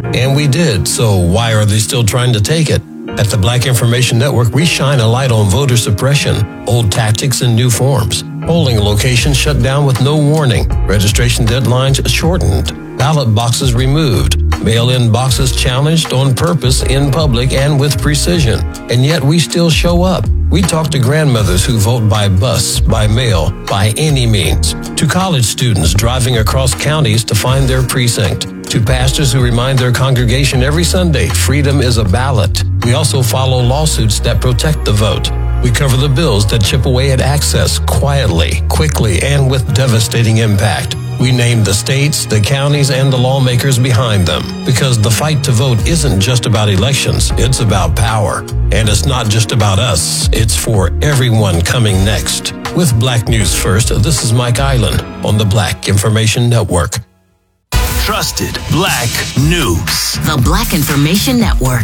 And we did, so why are they still trying to take it? At the Black Information Network, we shine a light on voter suppression, old tactics in new forms. Polling locations shut down with no warning, registration deadlines shortened, ballot boxes removed, mail-in boxes challenged on purpose in public and with precision. And yet we still show up. We talk to grandmothers who vote by bus, by mail, by any means, to college students driving across counties to find their precinct, to pastors who remind their congregation every Sunday, freedom is a ballot. We also follow lawsuits that protect the vote. We cover the bills that chip away at access quietly, quickly, and with devastating impact. We name the states, the counties, and the lawmakers behind them. Because the fight to vote isn't just about elections, it's about power. And it's not just about us, it's for everyone coming next. With Black News First, this is Mike Island on the Black Information Network. Trusted Black News. The Black Information Network.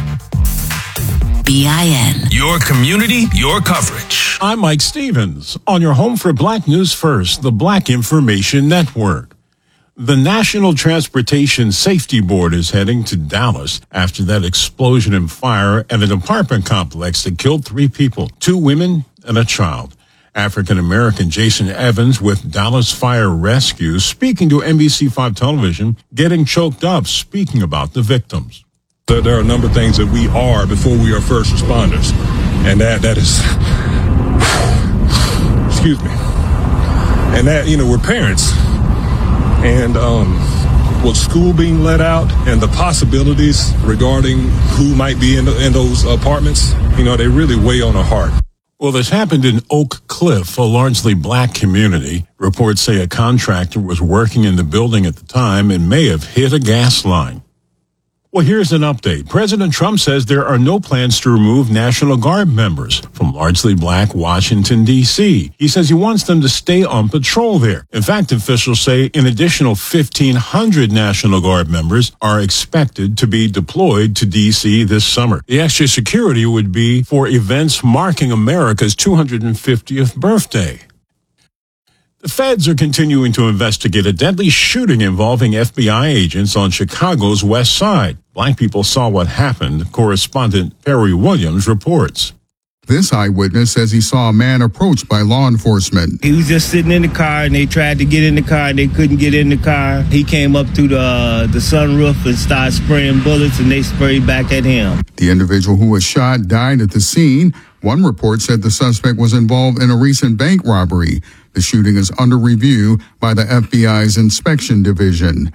BIN. Your community, your coverage. I'm Mike Stevens, on your home for Black News First, the Black Information Network. The National Transportation Safety Board is heading to Dallas after that explosion and fire at an apartment complex that killed 3 people, 2 women and a child. African-American Jason Evans with Dallas Fire Rescue speaking to NBC5 Television, getting choked up speaking about the victims. There are a number of things that we are before we are first responders. And that is, excuse me. And that, we're parents. And with school being let out and the possibilities regarding who might be in those apartments, they really weigh on our heart. Well, this happened in Oak Cliff, a largely black community. Reports say a contractor was working in the building at the time and may have hit a gas line. Well, here's an update. President Trump says there are no plans to remove National Guard members from largely black Washington, D.C. He says he wants them to stay on patrol there. In fact, officials say an additional 1,500 National Guard members are expected to be deployed to D.C. this summer. The extra security would be for events marking America's 250th birthday. The feds are continuing to investigate a deadly shooting involving FBI agents on Chicago's West Side. Black people saw what happened. Correspondent Perry Williams reports. This eyewitness says he saw a man approached by law enforcement. He was just sitting in the car, and they tried to get in the car, and they couldn't get in the car. He came up to the sunroof and started spraying bullets, and they sprayed back at him. The individual who was shot died at the scene. One report said the suspect was involved in a recent bank robbery. The shooting is under review by the FBI's Inspection Division.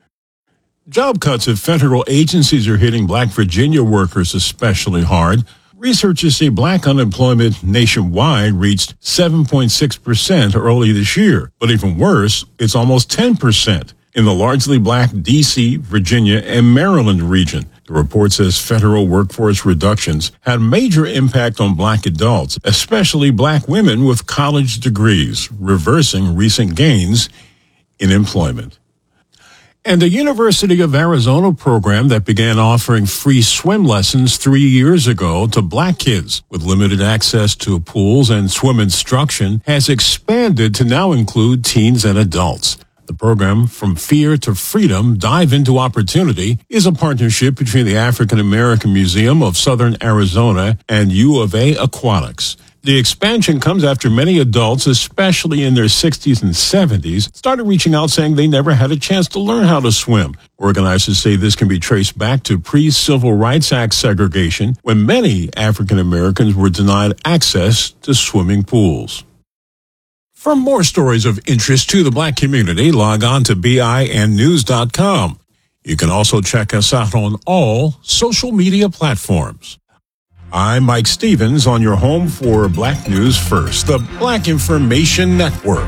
Job cuts at federal agencies are hitting black Virginia workers especially hard. Researchers say black unemployment nationwide reached 7.6% early this year. But even worse, it's almost 10% in the largely black D.C., Virginia, and Maryland region. The report says federal workforce reductions had major impact on black adults, especially black women with college degrees, reversing recent gains in employment. And the University of Arizona program that began offering free swim lessons 3 years ago to black kids with limited access to pools and swim instruction has expanded to now include teens and adults. The program, From Fear to Freedom, Dive into Opportunity, is a partnership between the African American Museum of Southern Arizona and U of A Aquatics. The expansion comes after many adults, especially in their 60s and 70s, started reaching out saying they never had a chance to learn how to swim. Organizers say this can be traced back to pre-Civil Rights Act segregation, when many African Americans were denied access to swimming pools. For more stories of interest to the black community, log on to BINnews.com. You can also check us out on all social media platforms. I'm Mike Stevens, on your home for Black News First, the Black Information Network.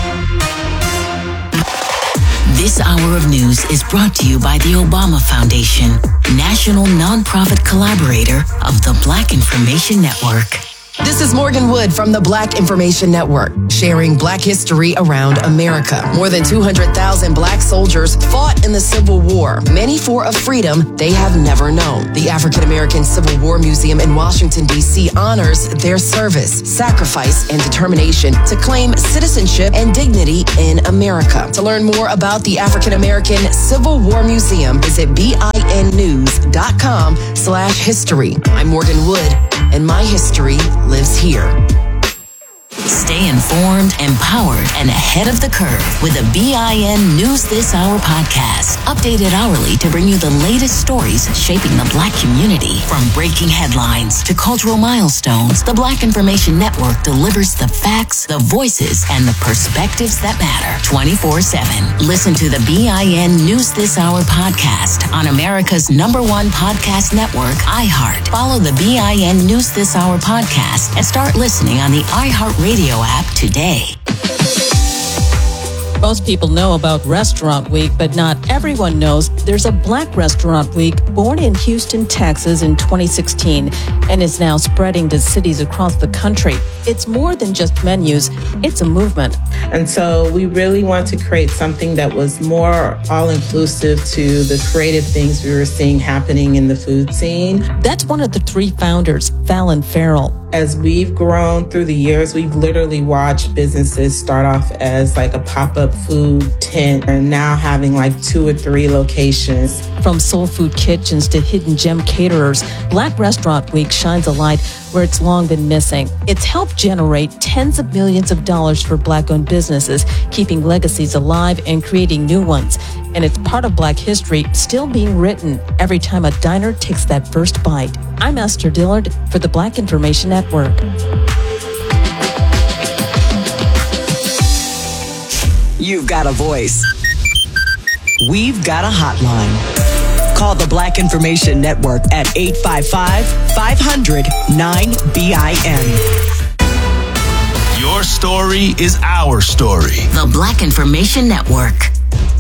This hour of news is brought to you by the Obama Foundation, national nonprofit collaborator of the Black Information Network. This is Morgan Wood from the Black Information Network, sharing Black history around America. More than 200,000 Black soldiers fought in the Civil War, many for a freedom they have never known. The African American Civil War Museum in Washington, D.C. honors their service, sacrifice, and determination to claim citizenship and dignity in America. To learn more about the African American Civil War Museum, visit binnews.com/history. I'm Morgan Wood, and my history lives here. Stay informed, empowered, and ahead of the curve with the BIN News This Hour podcast. Updated hourly to bring you the latest stories shaping the Black community. From breaking headlines to cultural milestones, the Black Information Network delivers the facts, the voices, and the perspectives that matter 24/7. Listen to the BIN News This Hour podcast on America's #1 podcast network, iHeart. Follow the BIN News This Hour podcast and start listening on the iHeart Radio app today. Most people know about Restaurant Week, but not everyone knows there's a Black Restaurant Week born in Houston, Texas in 2016 and is now spreading to cities across the country. It's more than just menus, it's a movement. And so we really want to create something that was more all-inclusive to the creative things we were seeing happening in the food scene. That's one of the three founders, Fallon Farrell. As we've grown through the years, we've literally watched businesses start off as like a pop-up food tent and now having like 2 or 3 locations. From soul food kitchens to hidden gem caterers, Black Restaurant Week shines a light where it's long been missing. It's helped generate tens of millions of dollars for Black-owned businesses, keeping legacies alive and creating new ones. And it's part of Black history still being written every time a diner takes that first bite. I'm Esther Dillard for the Black Information Network. You've got a voice. We've got a hotline. Call the Black Information Network at 855-500-9BIN. Your story is our story. The Black Information Network.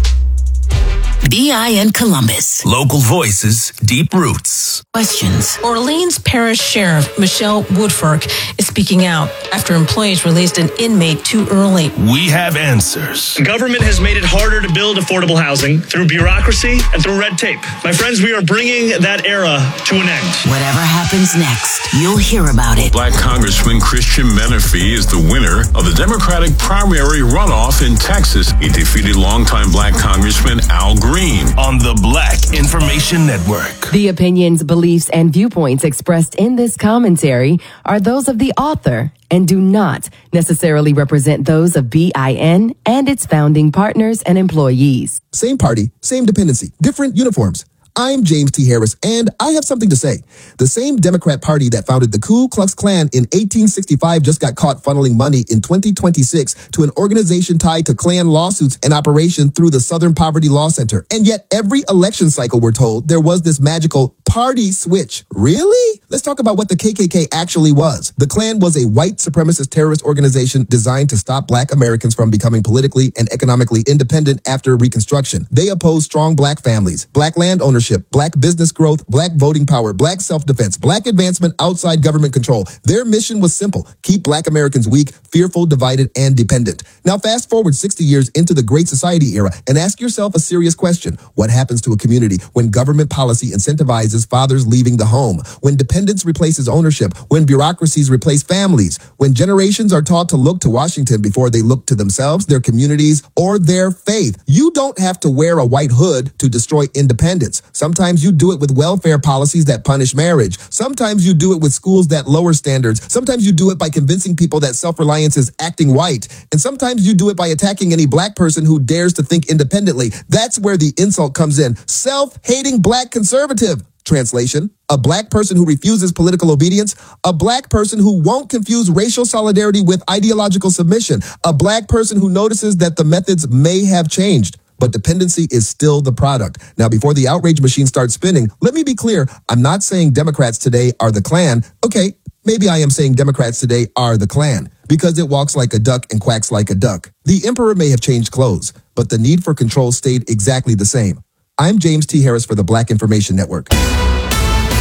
BIN Columbus. Local voices, deep roots. Questions. Orleans Parish Sheriff Michelle Woodfork is speaking out after employees released an inmate too early. We have answers. Government has made it harder to build affordable housing through bureaucracy and through red tape. My friends, we are bringing that era to an end. Whatever happens next, you'll hear about it. Black Congressman Christian Menifee is the winner of the Democratic primary runoff in Texas. He defeated longtime Black Congressman Al Green on the Black Information Network. The opinions, beliefs, and viewpoints expressed in this commentary are those of the author and do not necessarily represent those of BIN and its founding partners and employees. Same party, same dependency, different uniforms. I'm James T. Harris, and I have something to say. The same Democrat Party that founded the Ku Klux Klan in 1865 just got caught funneling money in 2026 to an organization tied to Klan lawsuits and operation through the Southern Poverty Law Center. And yet every election cycle, we're told, there was this magical party switch. Really? Let's talk about what the KKK actually was. The Klan was a white supremacist terrorist organization designed to stop Black Americans from becoming politically and economically independent after Reconstruction. They opposed strong Black families, Black land ownership, Black business growth, Black voting power, Black self-defense, Black advancement outside government control. Their mission was simple: keep Black Americans weak, fearful, divided, and dependent. Now fast forward 60 years into the Great Society era and ask yourself a serious question. What happens to a community when government policy incentivizes fathers leaving the home, when dependence replaces ownership, when bureaucracies replace families, when generations are taught to look to Washington before they look to themselves, their communities, or their faith? You don't have to wear a white hood to destroy independence. Sometimes you do it with welfare policies that punish marriage. Sometimes you do it with schools that lower standards. Sometimes you do it by convincing people that self-reliance is acting white. And sometimes you do it by attacking any Black person who dares to think independently. That's where the insult comes in. Self-hating Black conservative. Translation: a Black person who refuses political obedience, a Black person who won't confuse racial solidarity with ideological submission, a Black person who notices that the methods may have changed, but dependency is still the product. Now, before the outrage machine starts spinning, let me be clear. I'm not saying Democrats today are the Klan. Okay, maybe I am saying Democrats today are the Klan, because it walks like a duck and quacks like a duck. The emperor may have changed clothes, but the need for control stayed exactly the same. I'm James T. Harris for the Black Information Network. A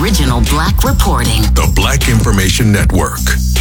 original Black reporting. The Black Information Network.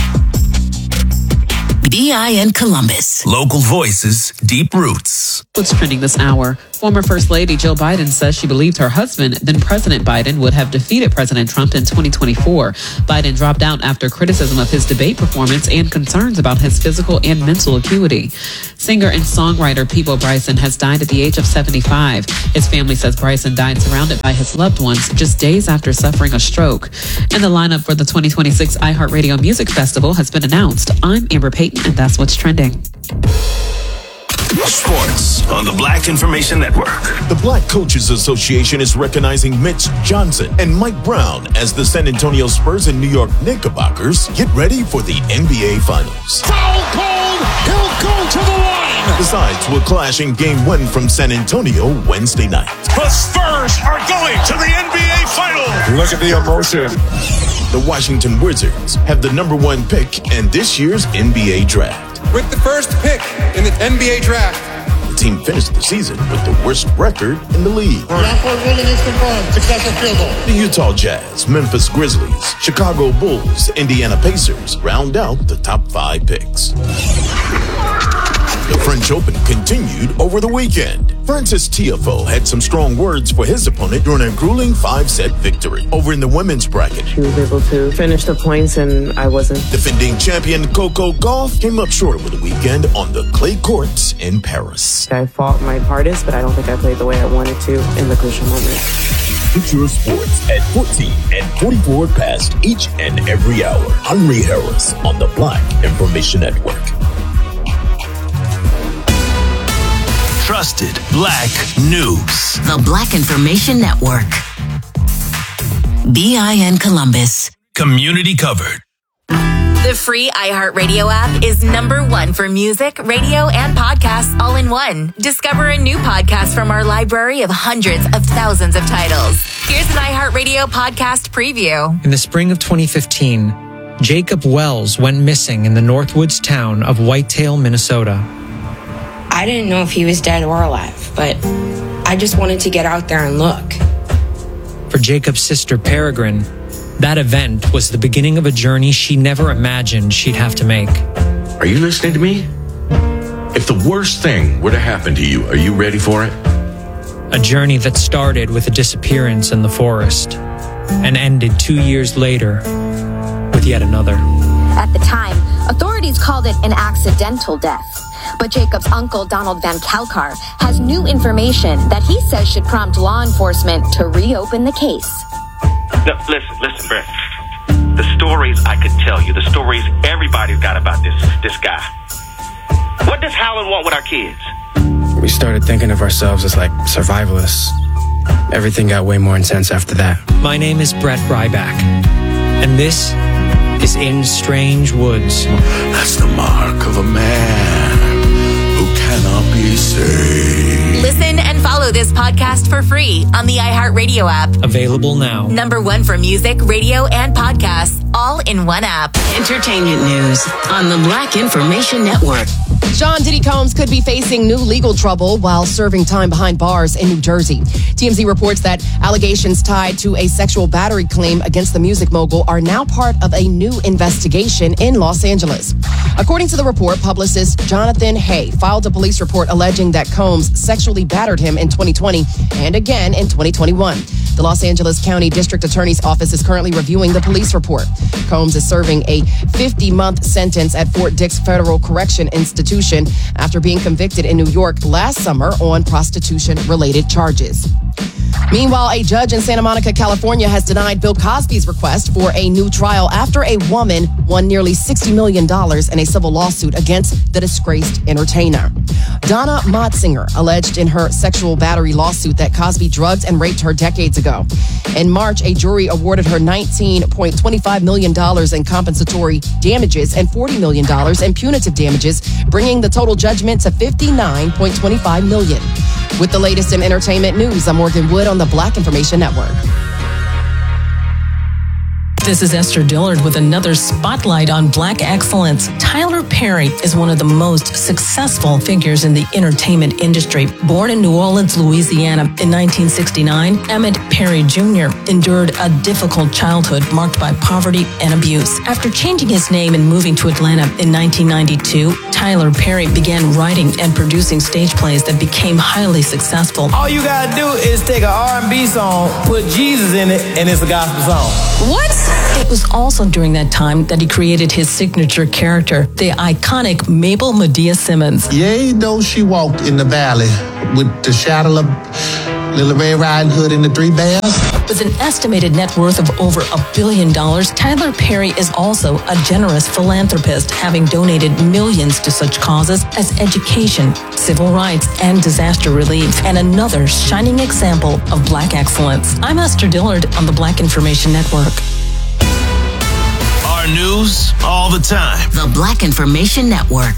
BIN Columbus. Local voices, deep roots. What's trending this hour? Former First Lady Jill Biden says she believed her husband, then President Biden, would have defeated President Trump in 2024. Biden dropped out after criticism of his debate performance and concerns about his physical and mental acuity. Singer and songwriter Peabo Bryson has died at the age of 75. His family says Bryson died surrounded by his loved ones just days after suffering a stroke. And the lineup for the 2026 iHeartRadio Music Festival has been announced. I'm Amber Payton, and that's what's trending. Sports on the Black Information Network. The Black Coaches Association is recognizing Mitch Johnson and Mike Brown as the San Antonio Spurs and New York Knickerbockers get ready for the NBA Finals. Foul called! He'll go to the line! Besides, we're clashing Game 1 from San Antonio Wednesday night. The Spurs are going to the NBA Finals! Look at the emotion. The Washington Wizards have the #1 pick in this year's NBA Draft. With the first pick in the NBA Draft, the team finished the season with the worst record in the league. The Utah Jazz, Memphis Grizzlies, Chicago Bulls, Indiana Pacers round out the top 5 picks. The French Open continued over the weekend. Francis Tiafoe had some strong words for his opponent during a grueling 5-set victory. Over in the women's bracket, she was able to finish the points and I wasn't. Defending champion Coco Gauff came up short over the weekend on the clay courts in Paris. I fought my hardest, but I don't think I played the way I wanted to in the crucial moment. Get your sports at 14 and 44 past each and every hour. Henry Harris on the Black Information Network. Trusted Black News. The Black Information Network. BIN Columbus. Community covered. The free iHeartRadio app is #1 for music, radio, and podcasts all in one. Discover a new podcast from our library of hundreds of thousands of titles. Here's an iHeartRadio podcast preview. In the spring of 2015, Jacob Wells went missing in the Northwoods town of Whitetail, Minnesota. I didn't know if he was dead or alive, but I just wanted to get out there and look. For Jacob's sister, Peregrine, that event was the beginning of a journey she never imagined she'd have to make. Are you listening to me? If the worst thing were to happen to you, are you ready for it? A journey that started with a disappearance in the forest and ended 2 years later with yet another. At the time, authorities called it an accidental death. But Jacob's uncle, Donald Van Kalkar, has new information that he says should prompt law enforcement to reopen the case. No, listen, Brett. The stories I could tell you, the stories everybody's got about this guy. What does Howland want with our kids? We started thinking of ourselves as like survivalists. Everything got way more intense after that. My name is Brett Ryback, and this is In Strange Woods. That's the mark of a man who cannot be saved. Listen and follow this podcast for free on the iHeartRadio app. Available now. #1 for music, radio, and podcasts, all in one app. Entertainment news on the Black Information Network. Sean Diddy Combs could be facing new legal trouble while serving time behind bars in New Jersey. TMZ reports that allegations tied to a sexual battery claim against the music mogul are now part of a new investigation in Los Angeles. According to the report, publicist Jonathan Hay filed a police report alleging that Combs sexually battered him in 2020 and again in 2021. The Los Angeles County District Attorney's Office is currently reviewing the police report. Combs is serving a 50-month sentence at Fort Dix Federal Correction Institution after being convicted in New York last summer on prostitution-related charges. Meanwhile, a judge in Santa Monica, California has denied Bill Cosby's request for a new trial after a woman won nearly $60 million in a civil lawsuit against the disgraced entertainer. Donna Motsinger alleged in her sexual battery lawsuit that Cosby drugged and raped her decades ago. In March, a jury awarded her $19.25 million in compensatory damages and $40 million in punitive damages, bringing the total judgment to $59.25 million. With the latest in entertainment news, I'm Morgan Wood on the Black Information Network. This is Esther Dillard with another spotlight on Black excellence. Tyler Perry is one of the most successful figures in the entertainment industry. Born in New Orleans, Louisiana in 1969, Emmett Perry Jr. endured a difficult childhood marked by poverty and abuse. After changing his name and moving to Atlanta in 1992, Tyler Perry began writing and producing stage plays that became highly successful. All you gotta do is take an R&B song, put Jesus in it, and it's a gospel song. What? It was also during that time that he created his signature character, the iconic Mabel Medea Simmons. Yea, though she walked in the valley with the shadow of Little Red Riding Hood and the Three Bears. With an estimated net worth of over $1 billion, Tyler Perry is also a generous philanthropist, having donated millions to such causes as education, civil rights, and disaster relief, and another shining example of Black excellence. I'm Esther Dillard on the Black Information Network. Our news all the time. The Black Information Network.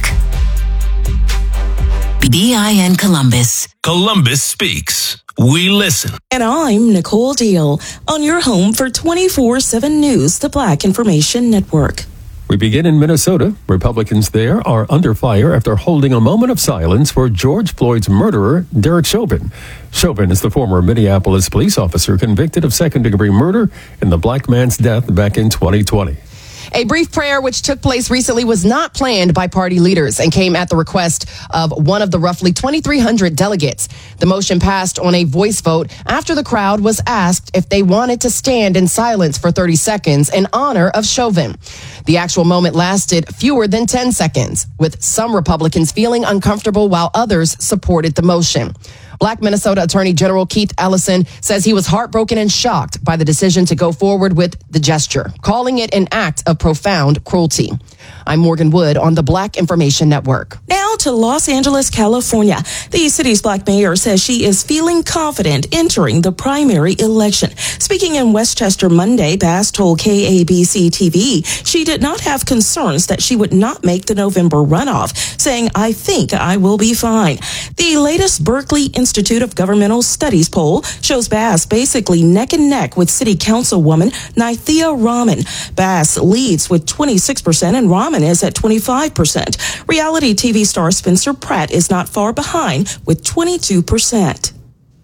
BIN Columbus. Columbus speaks. We listen. And I'm Nicole Deal on your home for 24/7 News, the Black Information Network. We begin in Minnesota. Republicans there are under fire after holding a moment of silence for George Floyd's murderer, Derek Chauvin. Chauvin is the former Minneapolis police officer convicted of second-degree murder in the black man's death back in 2020. A brief prayer which took place recently was not planned by party leaders and came at the request of one of the roughly 2,300 delegates. The motion passed on a voice vote after the crowd was asked if they wanted to stand in silence for 30 seconds in honor of Chauvin. The actual moment lasted fewer than 10 seconds, with some Republicans feeling uncomfortable while others supported the motion. Black Minnesota Attorney General Keith Ellison says he was heartbroken and shocked by the decision to go forward with the gesture, calling it an act of profound cruelty. I'm Morgan Wood on the Black Information Network. Now to Los Angeles, California. The city's black mayor says she is feeling confident entering the primary election. Speaking in Westchester Monday, Bass told KABC TV she did not have concerns that she would not make the November runoff, saying, "I think I will be fine." The latest Berkeley Institute of Governmental Studies poll shows Bass basically neck and neck with City Councilwoman Nithya Raman. Bass leads with 26% and Raman is at 25%. Reality TV star Spencer Pratt is not far behind with 22%.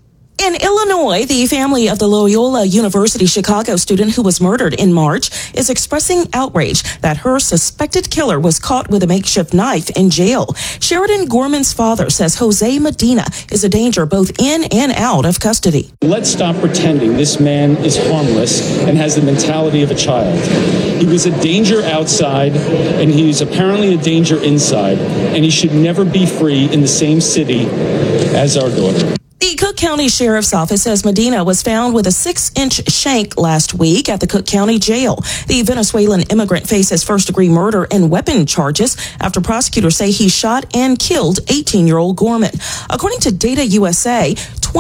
In Illinois, the family of the Loyola University Chicago student who was murdered in March is expressing outrage that her suspected killer was caught with a makeshift knife in jail. Sheridan Gorman's father says Jose Medina is a danger both in and out of custody. Let's stop pretending this man is harmless and has the mentality of a child. He was a danger outside, and he's apparently a danger inside, and he should never be free in the same city as our daughter. The Cook County Sheriff's Office says Medina was found with a 6-inch shank last week at the Cook County Jail. The Venezuelan immigrant faces first-degree murder and weapon charges after prosecutors say he shot and killed 18-year-old Gorman. According to Data USA,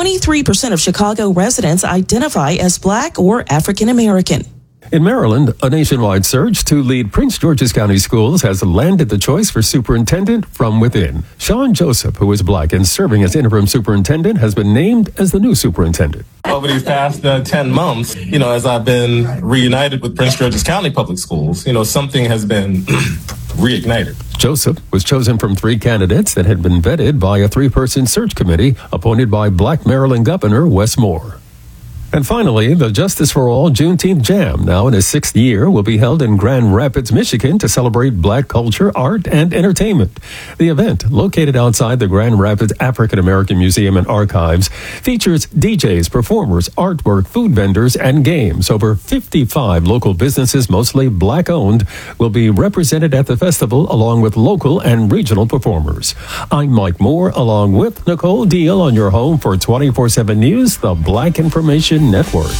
23% of Chicago residents identify as Black or African American. In Maryland, a nationwide search to lead Prince George's County Schools has landed the choice for superintendent from within. Sean Joseph, who is Black and serving as interim superintendent, has been named as the new superintendent. Over these past 10 months, as I've been reunited with Prince George's County Public Schools, something has been reignited. Joseph was chosen from 3 candidates that had been vetted by a 3-person search committee appointed by Black Maryland Governor Wes Moore. And finally, the Justice for All Juneteenth Jam, now in its 6th year, will be held in Grand Rapids, Michigan to celebrate Black culture, art, and entertainment. The event, located outside the Grand Rapids African American Museum and Archives, features DJs, performers, artwork, food vendors, and games. Over 55 local businesses, mostly Black-owned, will be represented at the festival along with local and regional performers. I'm Mike Moore, along with Nicole Deal on your home for 24/7 News, the Black Information Network.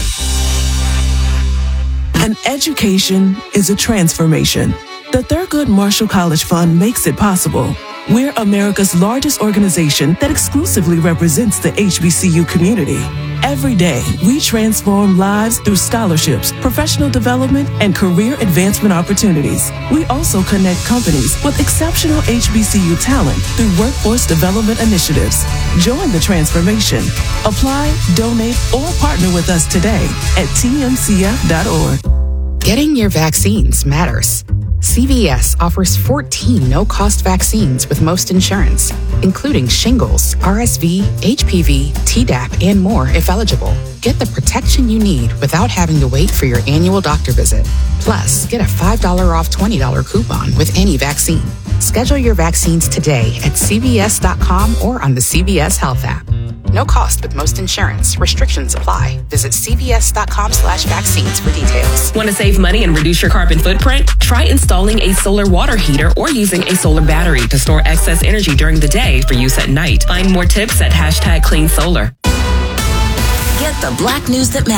An education is a transformation. The Thurgood Marshall College Fund makes it possible. We're America's largest organization that exclusively represents the HBCU community. Every day, we transform lives through scholarships, professional development, and career advancement opportunities. We also connect companies with exceptional HBCU talent through workforce development initiatives. Join the transformation. Apply, donate, or partner with us today at tmcf.org. Getting your vaccines matters. CVS offers 14 no-cost vaccines with most insurance, including shingles, RSV, HPV, Tdap, and more if eligible. Get the protection you need without having to wait for your annual doctor visit. Plus, get a $5 off $20 coupon with any vaccine. Schedule your vaccines today at CVS.com or on the CVS Health app. No cost with most insurance. Restrictions apply. Visit cvs.com/vaccines for details. Want to save money and reduce your carbon footprint? Try installing a solar water heater or using a solar battery to store excess energy during the day for use at night. Find more tips at #CleanSolar. Get the Black news that matters